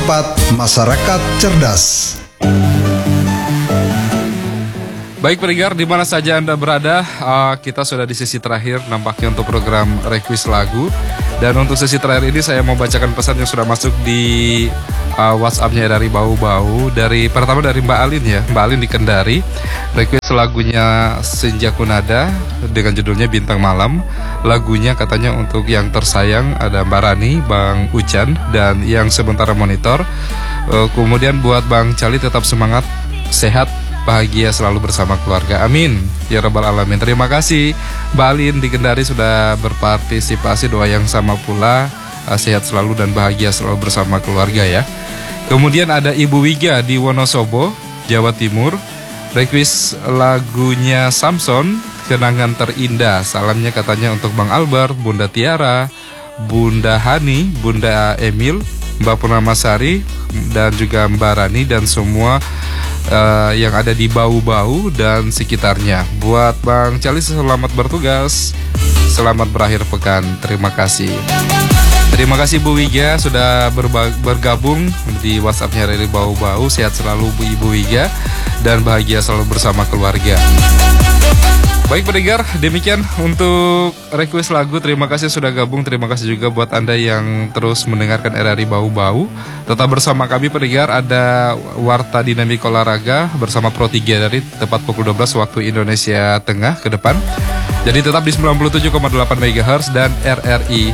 Tempat masyarakat cerdas. Baik pendengar, di mana saja Anda berada, kita sudah di sesi terakhir nampaknya untuk program Request Lagu. Dan untuk sesi terakhir ini saya mau bacakan pesan yang sudah masuk di WhatsApp-nya dari Bau-Bau. Pertama dari Mbak Alin ya, Mbak Alin di Kendari. Request lagunya Senja Kunada dengan judulnya Bintang Malam. Lagunya katanya untuk yang tersayang ada Mbak Rani, Bang Ucan, dan yang sementara monitor. Kemudian buat Bang Cali tetap semangat, sehat, bahagia selalu bersama keluarga. Amin ya rabbal alamin. Terima kasih Mbak Alin di Kendari sudah berpartisipasi. Doa yang sama pula, sehat selalu dan bahagia selalu bersama keluarga ya. Kemudian ada Ibu Wiga di Wonosobo, Jawa Timur. Request lagunya Samson, Kenangan Terindah. Salamnya katanya untuk Bang Albert, Bunda Tiara, Bunda Hani, Bunda Emil, Mbak Purnamasari, dan juga Mbak Rani dan semua yang ada di Bau-Bau dan sekitarnya. Buat Bang Cali selamat bertugas, selamat berakhir pekan. Terima kasih. Terima kasih Bu Wiga sudah bergabung di WhatsApp-nya dari Bau-Bau. Sehat selalu Bu Ibu Wiga dan bahagia selalu bersama keluarga. Baik pendengar, demikian untuk request lagu. Terima kasih sudah gabung. Terima kasih juga buat Anda yang terus mendengarkan RRI Bau-Bau. Tetap bersama kami pendengar. Ada Warta Dinamik Olahraga bersama Pro 3 dari tepat pukul 12 waktu Indonesia Tengah ke depan. Jadi tetap di 97,8 MHz dan RRI